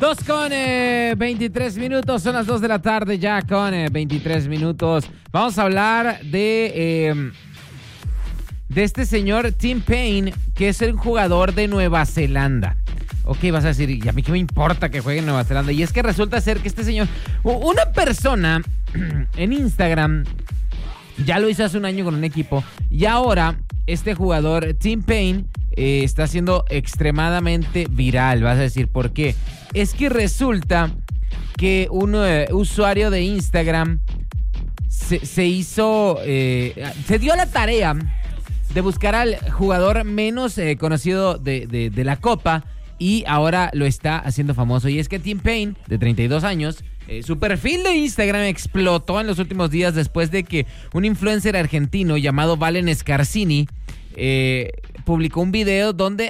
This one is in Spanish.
2:23 minutos, son las 2 de la tarde ya con 23 minutos. Vamos a hablar de este señor Tim Paine, que es el jugador de Nueva Zelanda. Ok, vas a decir, ¿y a mí qué me importa que juegue en Nueva Zelanda? Y es que resulta ser que este señor, una persona en Instagram, ya lo hizo hace un año con un equipo, y ahora este jugador, Tim Paine, está siendo extremadamente viral. Vas a decir, ¿por qué? Es que resulta que un usuario de Instagram se dio la tarea de buscar al jugador menos conocido de la Copa, y ahora lo está haciendo famoso. Y es que Tim Paine, de 32 años, su perfil de Instagram explotó en los últimos días después de que un influencer argentino llamado Valen Scarsini publicó un video donde